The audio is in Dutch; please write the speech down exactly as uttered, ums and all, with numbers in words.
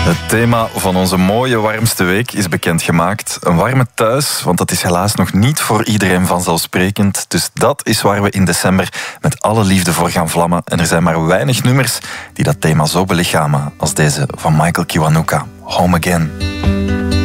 Het thema van onze mooie warmste week is bekendgemaakt. Een warme thuis, want dat is helaas nog niet voor iedereen vanzelfsprekend. Dus dat is waar we in december met alle liefde voor gaan vlammen. En er zijn maar weinig nummers die dat thema zo belichamen als deze van Michael Kiwanuka, Home Again.